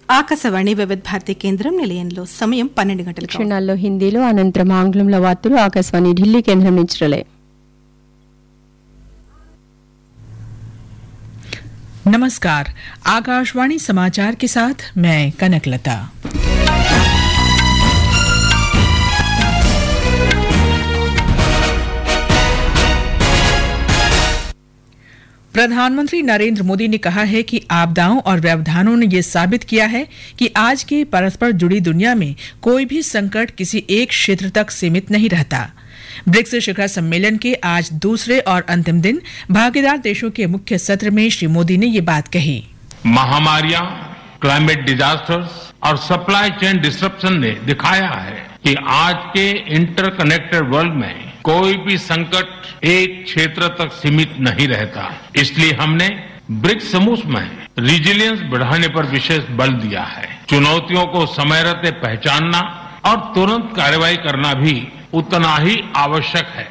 ఆకాశవాణి వివిధ భారతి కేంద్రం నిలయంలో సమయం 12 గంటలకు. క్షణాల్లో హిందీలో అనంతరం ఆంగ్లంలో వార్తలు ఆకాశవాణి ఢిల్లీ కేంద్రం నుంచి రిలే. नमस्कार, आकाशवाणी समाचार के साथ मैं कनकलता। प्रधानमंत्री नरेंद्र मोदी ने कहा है कि आपदाओं और व्यवधानों ने यह साबित किया है कि आज की परस्पर जुड़ी दुनिया में कोई भी संकट किसी एक क्षेत्र तक सीमित नहीं रहता। ब्रिक्स शिखर सम्मेलन के आज दूसरे और अंतिम दिन भागीदार देशों के मुख्य सत्र में श्री मोदी ने ये बात कही। महामारियां, क्लाइमेट डिजास्टर्स और सप्लाई चेन डिस्ट्रप्शन ने दिखाया है कि आज के इंटरकनेक्टेड वर्ल्ड में कोई भी संकट एक क्षेत्र तक सीमित नहीं रहता। इसलिए हमने ब्रिक्स समूह में रिजिलियंस बढ़ाने पर विशेष बल दिया है। चुनौतियों को समय रहते पहचानना और तुरंत कार्रवाई करना भी उतना ही आवश्यक है।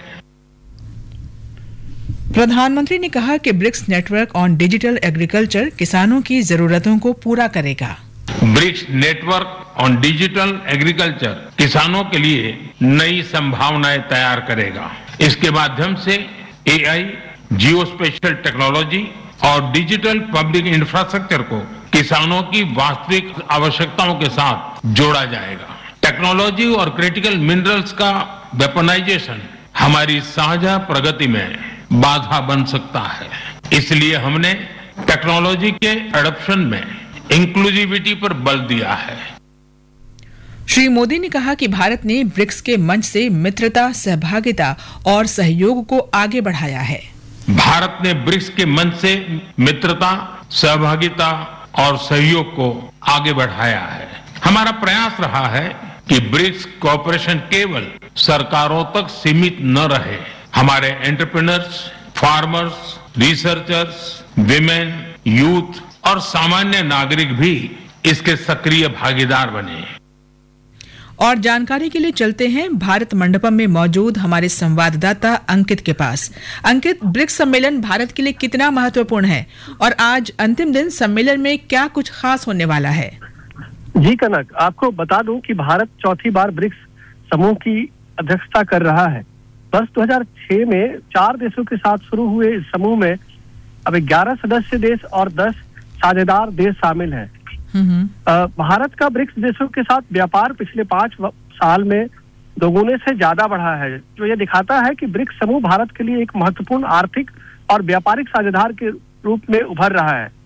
प्रधानमंत्री ने कहा कि BRICS network on digital agriculture किसानों की जरूरतों को पूरा करेगा। BRICS network on digital agriculture किसानों के लिए नई संभावनाएं तैयार करेगा। इसके माध्यम से एआई, जियो स्पेशल टेक्नोलॉजी और डिजिटल पब्लिक इंफ्रास्ट्रक्चर को किसानों की वास्तविक आवश्यकताओं के साथ जोड़ा जाएगा। टेक्नोलॉजी और क्रिटिकल मिनरल्स का वेपनाइजेशन हमारी साझा प्रगति में बाधा बन सकता है। इसलिए हमने टेक्नोलॉजी के एडॉप्शन में इंक्लूसिविटी पर बल दिया है। श्री मोदी ने कहा कि भारत ने ब्रिक्स के मंच से मित्रता, सहभागिता और सहयोग को आगे बढ़ाया है। भारत ने ब्रिक्स के मंच से मित्रता, सहभागिता और सहयोग को आगे बढ़ाया है। हमारा प्रयास रहा है कि ब्रिक्स कोऑपरेशन केवल सरकारों तक सीमित न रहे। हमारे entrepreneurs, farmers, researchers, women, youth और सामान्य नागरिक भी इसके सक्रिय भागीदार बने। और जानकारी के लिए चलते हैं भारत मंडपम में मौजूद हमारे संवाददाता अंकित के पास। अंकित, ब्रिक्स सम्मेलन भारत के लिए कितना महत्वपूर्ण है और आज अंतिम दिन सम्मेलन में क्या कुछ खास होने वाला है? जी कनक, आपको बता दूं कि भारत चौथी बार ब्रिक्स समूह की अध्यक्षता कर रहा है। वर्ष 2006 में 4 देशों के साथ शुरू हुए इस समूह में अब 11 सदस्य देश और 10 साझेदार देश शामिल हैं। भारत का ब्रिक्स देशों के साथ व्यापार पिछले 5 साल में दोगुने से ज्यादा बढ़ा है, जो ये दिखाता है कि ब्रिक्स समूह भारत के लिए एक महत्वपूर्ण आर्थिक और व्यापारिक साझेदार के रूप में उभर रहा है।